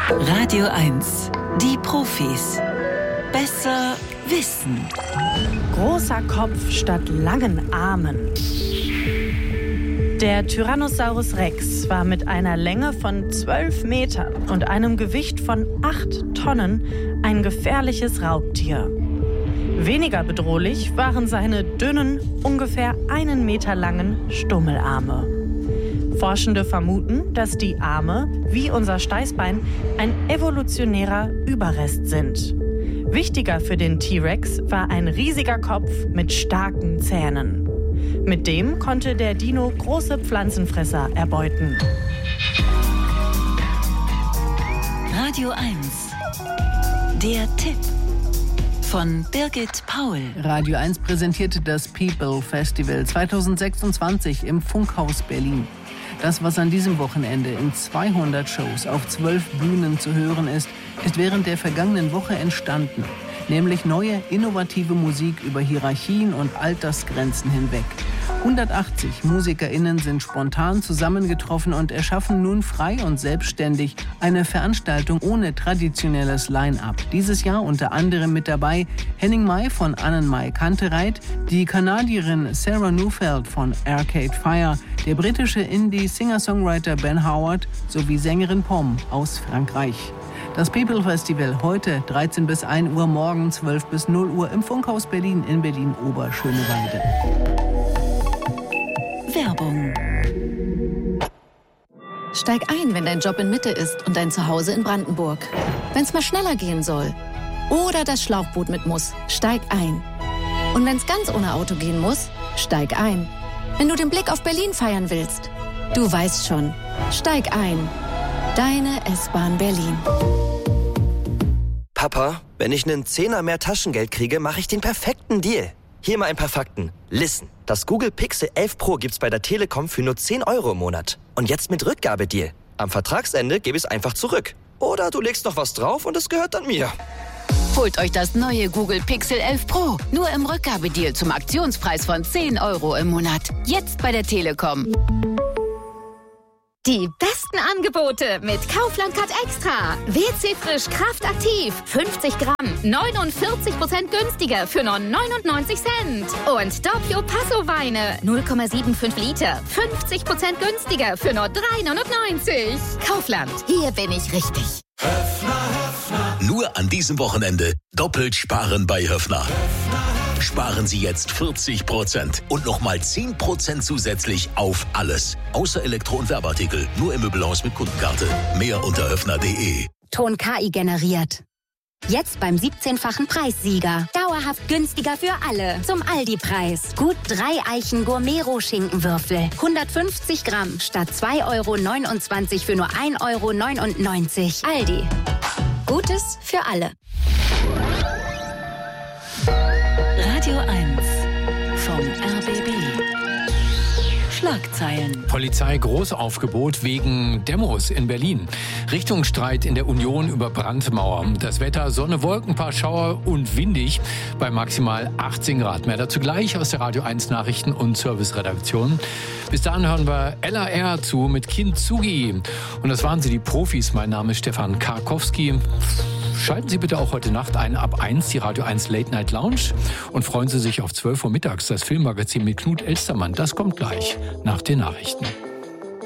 Radio 1, die Profis. Besser wissen. Großer Kopf statt langen Armen. Der Tyrannosaurus Rex war mit einer Länge von 12 Metern und einem Gewicht von 8 Tonnen ein gefährliches Raubtier. Weniger bedrohlich waren seine dünnen, ungefähr 1 Meter langen Stummelarme. Forschende vermuten, dass die Arme, wie unser Steißbein, ein evolutionärer Überrest sind. Wichtiger für den T-Rex war ein riesiger Kopf mit starken Zähnen. Mit dem konnte der Dino große Pflanzenfresser erbeuten. Radio 1, der Tipp von Birgit Paul. Radio 1 präsentierte das People Festival 2026 im Funkhaus Berlin. Das, was an diesem Wochenende in 200 Shows auf 12 Bühnen zu hören ist, ist während der vergangenen Woche entstanden. Nämlich neue, innovative Musik über Hierarchien und Altersgrenzen hinweg. 180 MusikerInnen sind spontan zusammengetroffen und erschaffen nun frei und selbstständig eine Veranstaltung ohne traditionelles Line-Up. Dieses Jahr unter anderem mit dabei Henning Mai von Annenmai Kantereit, die Kanadierin Sarah Neufeld von Arcade Fire, der britische Indie-Singer-Songwriter Ben Howard sowie Sängerin Pom aus Frankreich. Das People Festival heute 13 bis 1 Uhr, morgen 12 bis 0 Uhr im Funkhaus Berlin in Berlin-Oberschöneweide. Werbung. Steig ein, wenn dein Job in Mitte ist und dein Zuhause in Brandenburg. Wenn es mal schneller gehen soll oder das Schlauchboot mit muss, steig ein. Und wenn es ganz ohne Auto gehen muss, steig ein. Wenn du den Blick auf Berlin feiern willst, du weißt schon, steig ein. Deine S-Bahn Berlin. Papa, wenn ich einen Zehner mehr Taschengeld kriege, mache ich den perfekten Deal. Hier mal ein paar Fakten. Listen, das Google Pixel 11 Pro gibt's bei der Telekom für nur 10 € im Monat. Und jetzt mit Rückgabedeal. Am Vertragsende gebe ich es einfach zurück. Oder du legst noch was drauf und es gehört dann mir. Holt euch das neue Google Pixel 11 Pro. Nur im Rückgabedeal zum Aktionspreis von 10 € im Monat. Jetzt bei der Telekom. Die besten Angebote mit Kaufland Card Extra. WC Frisch Kraftaktiv. 50 Gramm. 49% günstiger für nur 99 Cent. Und Doppio Passo Weine. 0,75 Liter. 50% günstiger für nur 3,99. Kaufland. Hier bin ich richtig. Nur an diesem Wochenende doppelt sparen bei Höffner. Sparen Sie jetzt 40% und nochmal 10% zusätzlich auf alles. Außer Elektro- und Werbeartikel. Nur im Möbelhaus mit Kundenkarte. Mehr unter höffner.de. Ton KI generiert. Jetzt beim 17-fachen Preissieger. Dauerhaft günstiger für alle. Zum Aldi-Preis. Gut 3 Eichen Gourmet-Schinkenwürfel. 150 Gramm statt 2,29 € für nur 1,99 €. Aldi. Gutes für alle. Radio 1 vom RBB. Schlagzeilen. Polizei Großaufgebot wegen Demos in Berlin. Richtungsstreit in der Union über Brandmauer. Das Wetter, Sonne, Wolken, paar Schauer und windig bei maximal 18 Grad. Mehr dazu gleich aus der Radio 1 Nachrichten- und Serviceredaktion. Bis dahin hören wir LAR zu mit Kintsugi. Und das waren sie, die Profis. Mein Name ist Stefan Karkowski. Schalten Sie bitte auch heute Nacht ein, ab 1 die Radio 1 Late Night Lounge und freuen Sie sich auf 12 Uhr mittags, das Filmmagazin mit Knut Elstermann. Das kommt gleich nach den Nachrichten.